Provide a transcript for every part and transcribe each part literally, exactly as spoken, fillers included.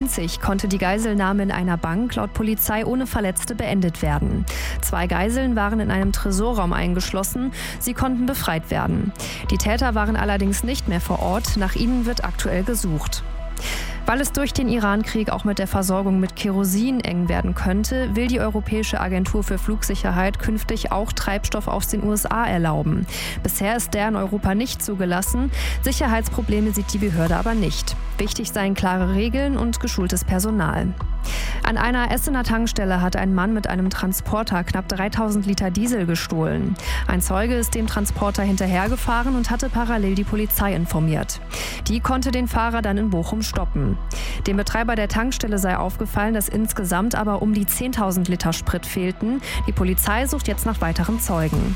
neunzehnhundertneunundneunzig konnte die Geiselnahme in einer Bank laut Polizei ohne Verletzte beendet werden. Zwei Geiseln waren in einem Tresorraum eingeschlossen. Sie konnten befreit werden. Die Täter waren allerdings nicht mehr vor Ort. Nach ihnen wird aktuell gesucht. Weil es durch den Iran-Krieg auch mit der Versorgung mit Kerosin eng werden könnte, will die Europäische Agentur für Flugsicherheit künftig auch Treibstoff aus den U S A erlauben. Bisher ist der in Europa nicht zugelassen. Sicherheitsprobleme sieht die Behörde aber nicht. Wichtig seien klare Regeln und geschultes Personal. An einer Essener Tankstelle hat ein Mann mit einem Transporter knapp dreitausend Liter Diesel gestohlen. Ein Zeuge ist dem Transporter hinterhergefahren und hatte parallel die Polizei informiert. Die konnte den Fahrer dann in Bochum stoppen. Dem Betreiber der Tankstelle sei aufgefallen, dass insgesamt aber um die zehntausend Liter Sprit fehlten. Die Polizei sucht jetzt nach weiteren Zeugen.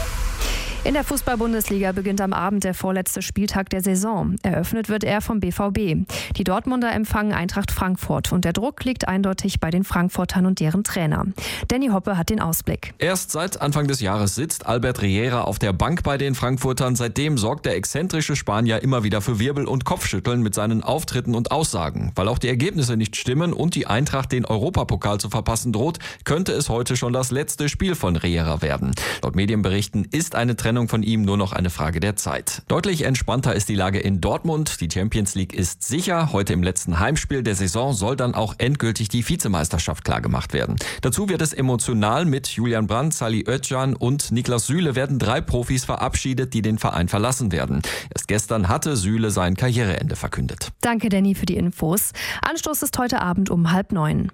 In der Fußball-Bundesliga beginnt am Abend der vorletzte Spieltag der Saison. Eröffnet wird er vom B V B. Die Dortmunder empfangen Eintracht Frankfurt und der Druck liegt eindeutig bei den Frankfurtern und deren Trainer. Danny Hoppe hat den Ausblick. Erst seit Anfang des Jahres sitzt Albert Riera auf der Bank bei den Frankfurtern. Seitdem sorgt der exzentrische Spanier immer wieder für Wirbel und Kopfschütteln mit seinen Auftritten und Aussagen. Weil auch die Ergebnisse nicht stimmen und die Eintracht den Europapokal zu verpassen droht, könnte es heute schon das letzte Spiel von Riera werden. Laut Medienberichten ist eine Trennung von ihm nur noch eine Frage der Zeit. Deutlich entspannter ist die Lage in Dortmund. Die Champions League ist sicher. Heute im letzten Heimspiel der Saison soll dann auch endgültig die Vizemeisterschaft klargemacht werden. Dazu wird es emotional. Mit Julian Brandt, Salih Özcan und Niklas Süle werden drei Profis verabschiedet, die den Verein verlassen werden. Erst gestern hatte Süle sein Karriereende verkündet. Danke, Danny, für die Infos. Anstoß ist heute Abend um halb neun.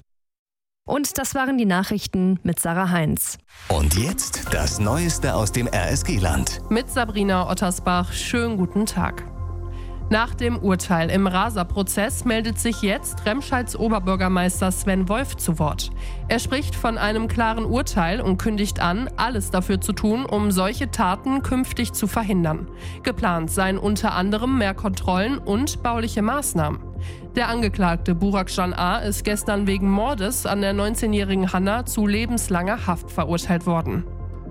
Und das waren die Nachrichten mit Sarah Heinz. Und jetzt das Neueste aus dem R S G-Land. Mit Sabrina Ottersbach. Schönen guten Tag. Nach dem Urteil im Rasa-Prozess meldet sich jetzt Remscheids Oberbürgermeister Sven Wolf zu Wort. Er spricht von einem klaren Urteil und kündigt an, alles dafür zu tun, um solche Taten künftig zu verhindern. Geplant seien unter anderem mehr Kontrollen und bauliche Maßnahmen. Der Angeklagte Burakcan A. ist gestern wegen Mordes an der neunzehnjährigen Hanna zu lebenslanger Haft verurteilt worden.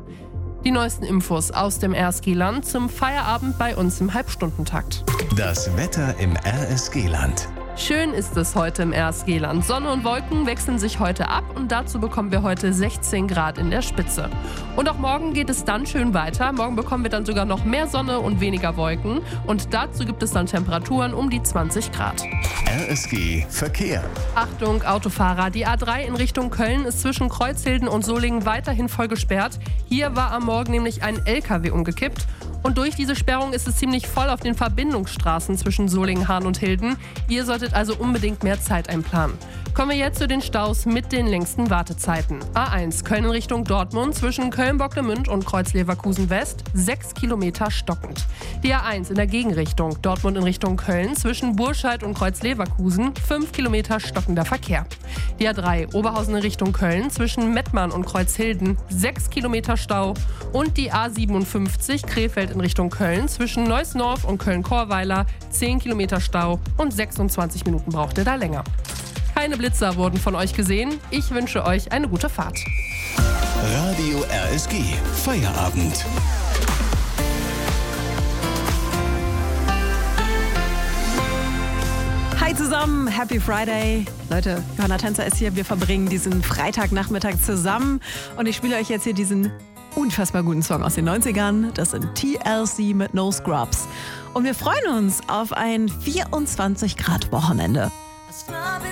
Die neuesten Infos aus dem R S G-Land zum Feierabend bei uns im Halbstundentakt. Das Wetter im R S G-Land. Schön ist es heute im R S G-Land. Sonne und Wolken wechseln sich heute ab und dazu bekommen wir heute sechzehn Grad in der Spitze. Und auch morgen geht es dann schön weiter. Morgen bekommen wir dann sogar noch mehr Sonne und weniger Wolken. Und dazu gibt es dann Temperaturen um die zwanzig Grad. R S G Verkehr. Achtung, Autofahrer. Die A drei in Richtung Köln ist zwischen Kreuzhilden und Solingen weiterhin voll gesperrt. Hier war am Morgen nämlich ein L K W umgekippt. Und durch diese Sperrung ist es ziemlich voll auf den Verbindungsstraßen zwischen Solingen, Hahn und Hilden. Ihr solltet also unbedingt mehr Zeit einplanen. Kommen wir jetzt zu den Staus mit den längsten Wartezeiten. A eins Köln in Richtung Dortmund zwischen Köln-Bocklemünd und Kreuz-Leverkusen West, sechs Kilometer stockend. Die A eins in der Gegenrichtung Dortmund in Richtung Köln zwischen Burscheid und Kreuz-Leverkusen, fünf Kilometer stockender Verkehr. Die A drei Oberhausen in Richtung Köln zwischen Mettmann und Kreuzhilden, sechs Kilometer Stau. Und die A siebenundfünfzig Krefeld in Richtung Köln zwischen Neuss-Norf und Köln-Chorweiler, zehn Kilometer Stau und sechsundzwanzig Minuten braucht ihr da länger. Keine Blitzer wurden von euch gesehen. Ich wünsche euch eine gute Fahrt. Radio R S G Feierabend. Hi zusammen, Happy Friday. Leute, Johanna Tänzer ist hier. Wir verbringen diesen Freitagnachmittag zusammen. Und ich spiele euch jetzt hier diesen unfassbar guten Song aus den neunzigern. Das sind T L C mit No Scrubs. Und wir freuen uns auf ein vierundzwanzig Grad Wochenende. A scrub